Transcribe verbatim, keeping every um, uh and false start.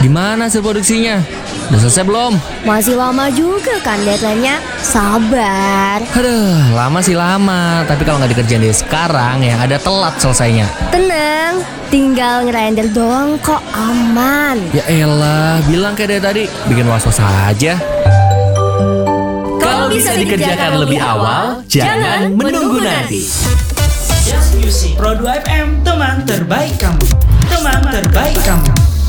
Gimana hasil produksinya? Udah selesai belum? Masih lama juga kan deadline-nya. Sabar. Aduh, lama sih lama. Tapi kalau nggak dikerjain dari sekarang, yang ada telat selesainya. Tenang, tinggal ngerender doang kok, aman. Ya elah, bilang kayak dari tadi, bikin was-was aja. Kalau bisa dikerjakan lebih awal, jangan menunggu nanti. Just Music Pro dua F M, teman terbaik kamu. Teman terbaik kamu.